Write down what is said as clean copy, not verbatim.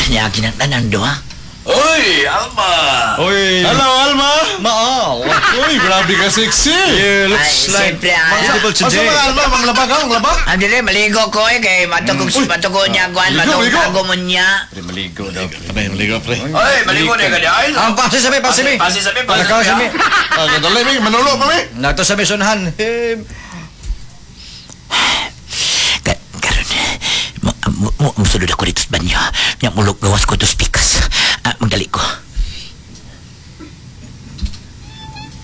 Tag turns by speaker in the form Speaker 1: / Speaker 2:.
Speaker 1: Niya ginatanan do, ha?
Speaker 2: Uy, Alma!
Speaker 3: Uy!
Speaker 4: Hello, Alma!
Speaker 3: Maaw!
Speaker 4: Uy, grabe ka sexy!
Speaker 3: You
Speaker 1: Ay,
Speaker 3: looks like
Speaker 1: siyempre,
Speaker 3: beautiful
Speaker 4: Asa
Speaker 3: today.
Speaker 4: mga Alma? Manglaba ka? Manglaba?
Speaker 1: Ang dire, maligo ko kay matugog
Speaker 4: Uy.
Speaker 1: matugo niya, Guan,
Speaker 4: Maligo,
Speaker 1: matugog
Speaker 4: maligo.
Speaker 1: ako mo niya.
Speaker 3: Pre, maligo daw.
Speaker 4: Pre, maligo, pre.
Speaker 2: Uy, maligo na ka di ay.
Speaker 3: Ang pasisabi.
Speaker 2: Pasisabi.
Speaker 3: Nakasabi.
Speaker 4: Ah, kadali, may manulo pa, may.
Speaker 3: Nato sa misunhan.
Speaker 1: Karon, musulod ako dito sa banyo. Yang mulog gawas ko ito spikas. Magdali ko.